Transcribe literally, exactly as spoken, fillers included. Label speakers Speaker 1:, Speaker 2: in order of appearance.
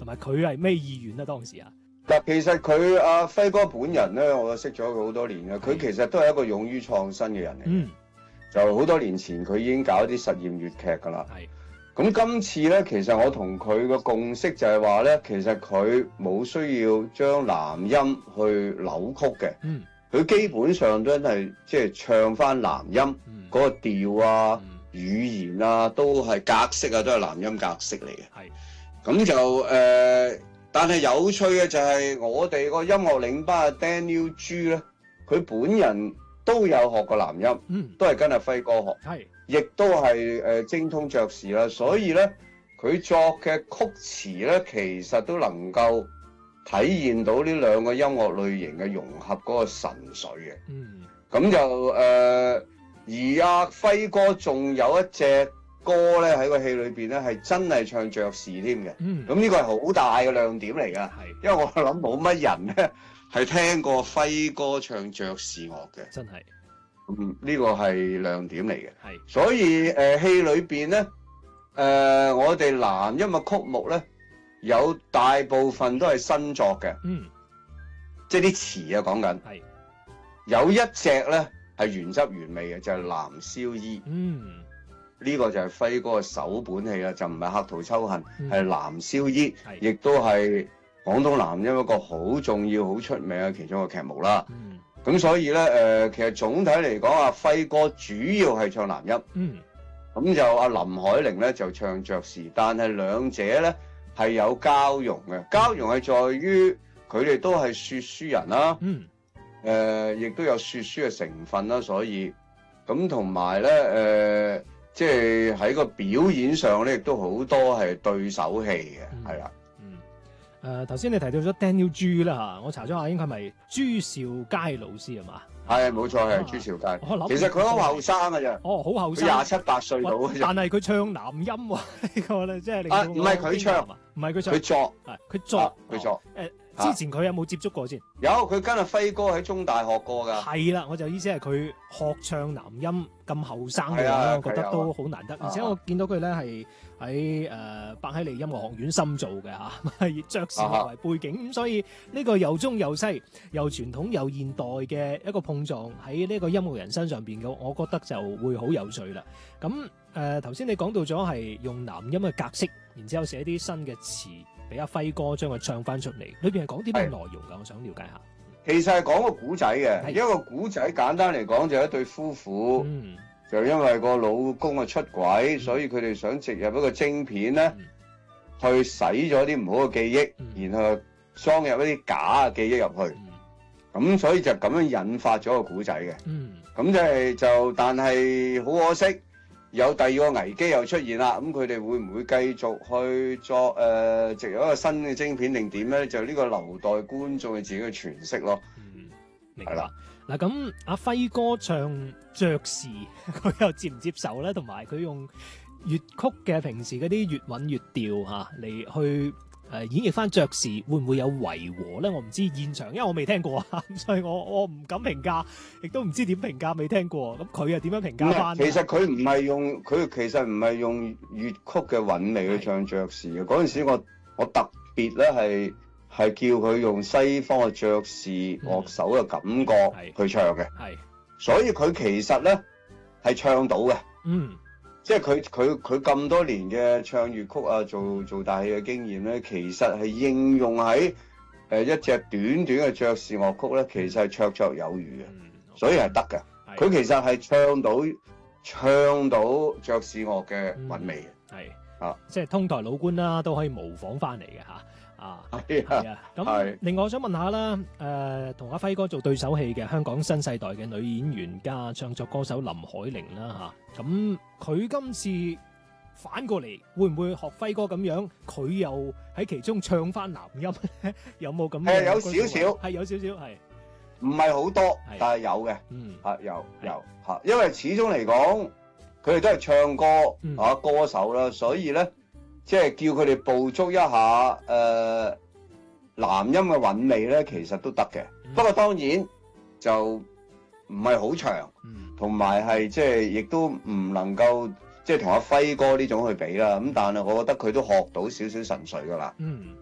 Speaker 1: 同埋佢係咩意願啊？當時啊，
Speaker 2: 嗱，其實佢阿輝哥本人咧，我識咗佢好多年啦。佢其實都係一個勇於創新嘅人嚟嘅。
Speaker 1: 嗯，
Speaker 2: 就好多年前佢已經搞啲實驗粵劇㗎啦。
Speaker 1: 係。
Speaker 2: 咁今次咧，其實我同佢嘅共識就係話咧，其實佢冇需要將南音去扭曲嘅。
Speaker 1: 嗯。
Speaker 2: 佢基本上都係即係唱翻南音嗰、
Speaker 1: 嗯、
Speaker 2: 個調啊、
Speaker 1: 嗯、
Speaker 2: 語言啊，都係格式啊，都係南音格式嚟嘅。
Speaker 1: 係。咁
Speaker 2: 就誒、呃，但係有趣嘅就係我哋個音樂領班嘅 Daniel G 咧，佢本人都有學過南音，
Speaker 1: 嗯，
Speaker 2: 都係跟阿輝哥學。
Speaker 1: 係。
Speaker 2: 亦都係誒精通爵士啦，所以咧佢作嘅曲詞咧，其實都能夠體現到呢兩個音樂類型嘅融合嗰個神髓嘅。
Speaker 1: 嗯，
Speaker 2: 咁就誒、呃，而阿輝哥仲有一隻歌咧喺個戲裏邊咧，係真係唱爵士添嘅。
Speaker 1: 嗯，
Speaker 2: 咁呢個係好大嘅亮點嚟㗎。係，因為我諗冇乜人咧係聽過輝哥唱爵士樂嘅。
Speaker 1: 真係。
Speaker 2: 嗯，呢個係亮點嚟嘅，
Speaker 1: 係，
Speaker 2: 所以誒、呃、戲裏邊咧，誒、呃、我哋南音嘅曲目咧，有大部分都係新作嘅，
Speaker 1: 嗯，
Speaker 2: 即係啲詞啊講緊，
Speaker 1: 係，
Speaker 2: 有一隻咧係原汁原味嘅，就係、是《男燒衣》，
Speaker 1: 嗯，
Speaker 2: 呢、這個就係輝哥嘅首本戲啦，就唔係《客途秋恨》，係、
Speaker 1: 嗯
Speaker 2: 《男燒衣》，亦都係廣東南音一個好重要、好出名嘅其中一個劇目啦。
Speaker 1: 嗯。
Speaker 2: 咁所以咧，誒、呃，其實總體嚟講，阿輝哥主要係唱南音，
Speaker 1: 嗯，
Speaker 2: 咁就阿林海玲咧就唱爵士，但係兩者咧係有交融嘅，交融係在於佢哋都係說書人啦，
Speaker 1: 嗯，誒、
Speaker 2: 呃，亦都有說書嘅成分啦，所以咁同埋咧，誒、呃，即係喺個表演上咧，亦都好多係對手戲嘅，係啦。
Speaker 1: 誒頭先你提到咗 Daniel G 啦嚇，我查咗下應該係咪朱兆佳老師係嘛？
Speaker 2: 係冇錯係朱兆佳。
Speaker 1: 我諗
Speaker 2: 其實佢好後生嘅啫。
Speaker 1: 哦，好後生。
Speaker 2: 廿七八歲到嘅啫。
Speaker 1: 但係佢唱南音喎，呢個咧即係令到我
Speaker 2: 唔係佢唱，
Speaker 1: 唔係佢唱，
Speaker 2: 佢作，
Speaker 1: 係佢作，
Speaker 2: 佢作。
Speaker 1: 誒，之前佢有冇接觸過先？
Speaker 2: 有，佢跟阿輝哥喺中大學過㗎。
Speaker 1: 係啦，我就意思係佢學唱南音咁後生嘅
Speaker 2: 啊
Speaker 1: 咧，我覺得都好難得。而且我見到佢咧係喺誒伯希利音樂學院深造嘅嚇，係爵士樂為背景，咁所以呢個又中又西，又傳統又現代嘅一個碰撞喺呢個音樂人身上邊嘅，我覺得就會好有趣啦。咁誒頭先你講到咗係用南音嘅格式，然之後寫啲新嘅詞俾阿輝哥將佢唱翻出嚟，裏邊係講啲咩內容㗎？我想了解下。
Speaker 2: 其實係講個古仔嘅，一個古仔簡單嚟講就係一對夫婦，
Speaker 1: 嗯、
Speaker 2: 就因為個老公啊出軌，嗯、所以佢哋想植入一個晶片咧，嗯、去洗咗啲唔好嘅記憶，嗯、然後裝入一啲假嘅記憶入去，咁、嗯、所以就咁樣引發咗個古仔嘅。咁即係就，但係好可惜。有第二個危機又出現啦，咁佢哋會唔會繼續去作誒植入一個新嘅晶片定點咧？就呢個留待觀眾嘅自己嘅詮釋咯。
Speaker 1: 嗯，明白。嗱咁，阿輝哥唱爵士，佢又接唔接受咧？同埋佢用粵曲嘅平時嗰啲粵韻粵調嚇嚟去誒演繹翻爵士，會唔會有違和咧？我唔知現場，因為我未聽過啊，所以我我唔敢評價，亦都唔知點評價，未聽過。咁佢又點樣評價翻？
Speaker 2: 其實佢唔係用佢其實唔係用粵曲嘅韻味去唱爵士嘅。嗰陣時我我特別咧係係叫佢用西方嘅爵士樂手嘅感覺去唱嘅。係、嗯，所以佢其實咧係唱到嘅。嗯。即係佢佢佢咁多年嘅唱粵曲啊，做做大戲嘅經驗咧，其實係應用喺誒一隻短短嘅爵士樂曲咧，其實係綽綽有餘嘅，嗯 okay. 所以係得嘅。佢其實係唱到唱到爵士樂嘅韻味嘅，係、嗯、啊，
Speaker 1: 即係通台老倌啦，都可以模仿翻嚟嘅嚇。啊，係啊，咁另外我想問下啦，誒同阿輝哥做對手戲嘅香港新世代嘅女演員加唱作歌手林海玲啦嚇，咁佢今次反過嚟會唔會學輝哥咁樣，佢又喺其中唱翻南音咧？有冇咁？
Speaker 2: 係有少少，
Speaker 1: 係有少少係，
Speaker 2: 唔係好多，但係有嘅，嗯嚇有有嚇，因為始終嚟講，佢哋都係唱歌嚇歌手啦，所以咧。即係叫佢哋捕捉一下誒、呃、南音嘅韻味咧，其實都得嘅。嗯、不過當然就唔係好長，同埋係即係亦都唔能夠即係同阿輝哥呢種去比啦。咁但係我覺得佢都學到少少神髓㗎啦。嗯。